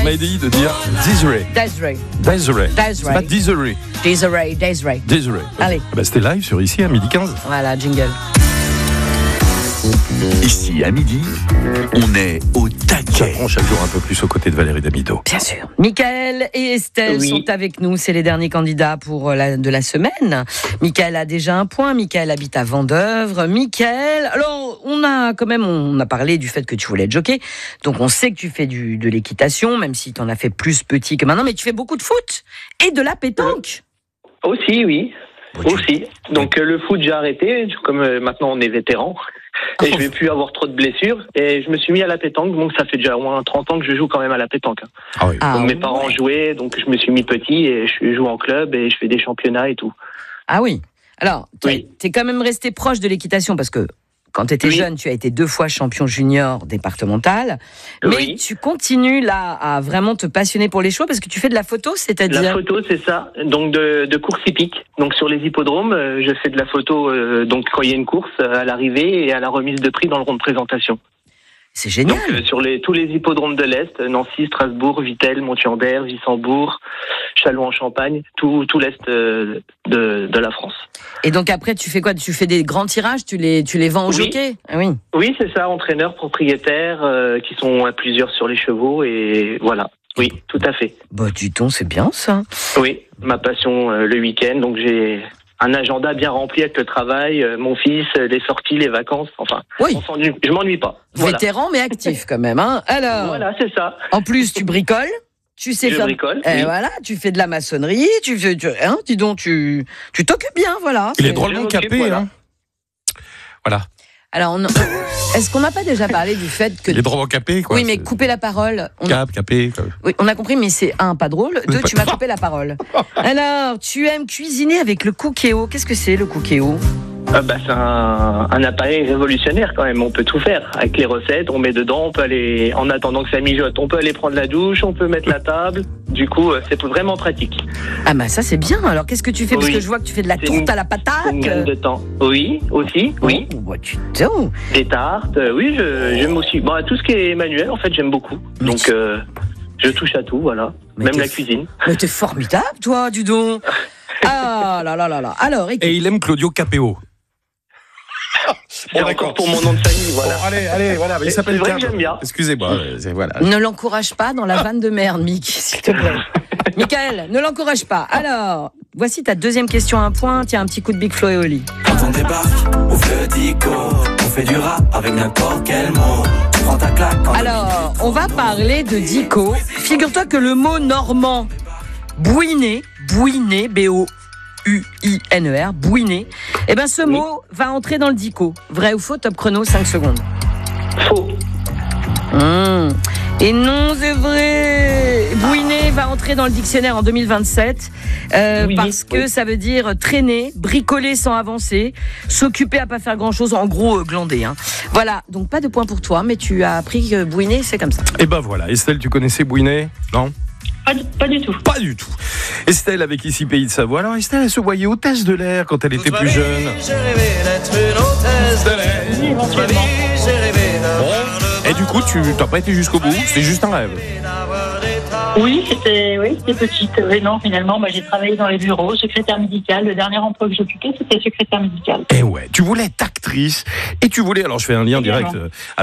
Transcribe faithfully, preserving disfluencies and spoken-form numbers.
m'a dit de dire Desiree. Desiree. Desiree. Desiree. C'est pas Desiree. Desiree, Desiree. Desiree. Allez. Bah, c'était live sur ici à midi quinze. Voilà, jingle. Ici, à midi, on est au taquet. J'apprends chaque jour un peu plus aux côtés de Valérie Damido. Bien sûr. Michael et Estelle Oui. sont avec nous. C'est les derniers candidats pour la, de la semaine. Michael a déjà un point. Michael habite à Vendeuvre. Michael, alors, on a quand même, on a parlé du fait que tu voulais être jockey. Donc, on sait que tu fais du, de l'équitation, même si tu en as fait plus petit que maintenant. Mais tu fais beaucoup de foot et de la pétanque. Aussi, oui. Aussi. Donc euh, le foot, j'ai arrêté, comme euh, maintenant on est vétéran. Et je vais plus avoir trop de blessures. Et je me suis mis à la pétanque, donc ça fait déjà au moins trente ans que je joue quand même à la pétanque. Ah oui. Ah, donc mes ouais. parents jouaient, donc je me suis mis petit et je joue en club et je fais des championnats et tout. Ah oui. Alors, tu Oui. es quand même resté proche de l'équitation parce que quand tu étais Oui. jeune, tu as été deux fois champion junior départemental. Mais Oui. tu continues là à vraiment te passionner pour les chevaux parce que tu fais de la photo, La c'est-à-dire... photo, c'est ça. Donc de, de course hippique. Donc sur les hippodromes, euh, je fais de la photo euh, donc quand il y a une course euh, à l'arrivée et à la remise de prix dans le rond de présentation. C'est génial. Donc euh, sur les tous les hippodromes de l'Est, Nancy, Strasbourg, Vittel, Monthiambert, Wissembourg, Châlons-en-Champagne, tout tout l'Est euh, de de la France. Et donc après, tu fais quoi? Tu fais des grands tirages, tu les, tu les vends aux Oui. jockeys? Ah oui. Oui, c'est ça, entraîneurs, propriétaires euh, qui sont à plusieurs sur les chevaux et voilà. Oui, tout à fait. Bah, du ton, c'est bien ça. Oui, ma passion euh, le week-end, donc j'ai un agenda bien rempli avec le travail, euh, mon fils, euh, les sorties, les vacances, enfin, Oui. on s'ennuie, je m'ennuie pas. Voilà, Vétéran, mais actif quand même. Hein. Alors, voilà c'est ça. en plus, tu bricoles. Tu sais Je faire. bricole, Eh, oui. voilà, tu fais de la maçonnerie. Tu fais, tu, hein, dis donc, tu, tu t'occupes bien, voilà. Il est C'est- drôlement je m'occupe, capé, voilà. hein. Voilà. Alors, on- est-ce qu'on n'a pas déjà parlé du fait que... Il est drôlement capé, quoi. Oui, mais C'est- couper la parole. On... Cap, capé. Quoi. Oui, on a compris, mais c'est un, pas drôle. Deux, Pas tu m'as coupé la parole. Alors, tu aimes cuisiner avec le cookéo. Qu'est-ce que c'est le cookéo? Ah bah, c'est un, un appareil révolutionnaire quand même, on peut tout faire. Avec les recettes, on met dedans, on peut aller, en attendant que ça mijote, on peut aller prendre la douche, on peut mettre la table. Du coup, euh, c'est vraiment pratique. Ah bah ça c'est bien. Alors qu'est-ce que tu fais? Parce Oui. que je vois que tu fais de la C'est tourte une- à la C'est une patate. gagne de temps. Oui, aussi, oui. Oh, bah, tu t'en- Des tartes, euh, oui, je, j'aime aussi. Bon, tout ce qui est manuel, en fait, j'aime beaucoup. Mais Donc, tu- euh, je touche à tout, voilà. Mais Même t'es la f- cuisine. Mais t'es formidable, toi, du don. Ah là là là là. Alors, écoute. Et il aime Claudio Capéo. C'est encore pour mon nom de famille, voilà. Bon, allez, allez, voilà. Mais il C'est s'appelle vrai que Cap. j'aime bien. Excusez-moi. euh, c'est- Voilà. Ne l'encourage pas dans la vanne de merde, Mick, s'il te plaît. Michael, ne l'encourage pas. Alors, voici ta deuxième question à un point. Tiens, un petit coup de Big Flo et Oli. Quand on débarque, ouvre le dico. On fait du rap avec n'importe quel mot. Tu prends ta claque quand Alors, on va parler de dico. Figure-toi que le mot normand, bouiner, bouiner, B O U I N E R, bouiner, eh ben ce Oui. mot va entrer dans le dico. Vrai ou faux, top chrono, cinq secondes. Faux. Mmh. Et non, c'est vrai. Bouiner va entrer dans le dictionnaire en deux mille vingt-sept euh, Oui, parce que oui. ça veut dire traîner, bricoler sans avancer, s'occuper à pas faire grand-chose, en gros euh, glander. Hein. Voilà, donc pas de point pour toi, mais tu as appris que bouiner, c'est comme ça. Et ben voilà. Estelle, tu connaissais Bouinet? Non? Pas, du- pas du tout. Pas du tout. Estelle avec ici Pays de Savoie. Alors Estelle, elle se voyait hôtesse de l'air quand elle était plus jeune. J'ai rêvé d'être une hôtesse de l'air. Oui, éventuellement. J'ai rêvé d'avoir Et du coup, tu t'as pas été jusqu'au bout. C'est juste un rêve. Oui, c'était oui, c'était petite. Oui, non, finalement, bah, j'ai travaillé dans les bureaux, secrétaire médicale. Le dernier emploi que j'occupais, c'était secrétaire médicale. Et ouais, tu voulais être actrice et tu voulais. Alors je fais un lien Également. direct. euh,